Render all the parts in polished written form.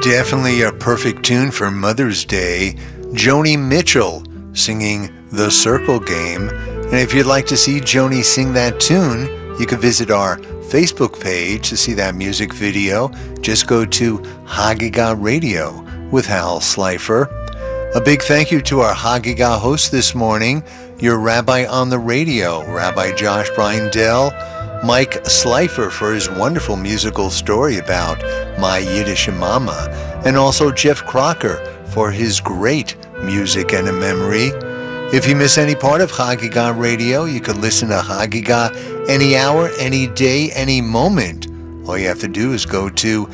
Definitely a perfect tune for Mother's Day. Joni Mitchell singing The Circle Game. And if you'd like to see Joni sing that tune, you can visit our Facebook page to see that music video. Just go to Hagiga Radio with Hal Slifer. A big thank you to our Hagiga host this morning, your Rabbi on the Radio, Rabbi Josh Bryndell, Mike Slifer for his wonderful musical story about My Yiddish Mama, and also Jeff Crocker for his great music and a memory. If you miss any part of Hagiga Radio, you can listen to Hagiga any hour, any day, any moment. All you have to do is go to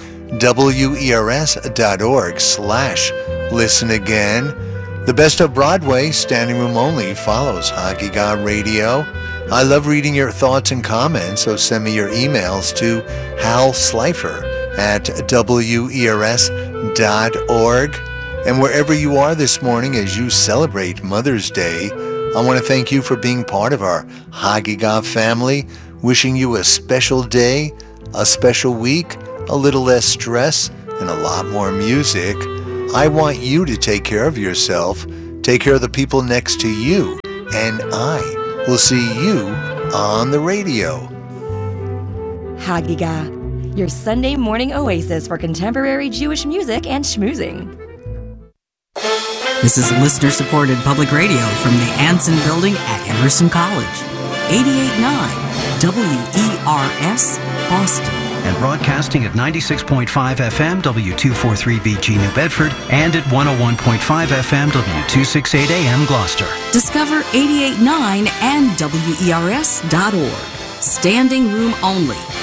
wers.org/listen again. The Best of Broadway, standing room only, follows Hagiga Radio. I love reading your thoughts and comments, so send me your emails to halslifer@wers.org. And wherever you are this morning as you celebrate Mother's Day, I want to thank you for being part of our Hagiga family, wishing you a special day, a special week, a little less stress, and a lot more music. I want you to take care of yourself, take care of the people next to you, and I will see you on the radio. Hagiga, your Sunday morning oasis for contemporary Jewish music and schmoozing. This is listener-supported public radio from the Anson Building at Emerson College. 88.9 WERS, Boston. And broadcasting at 96.5 FM W243BG New Bedford and at 101.5 FM W268 AM Gloucester. Discover 88.9 and WERS.org. Standing room only.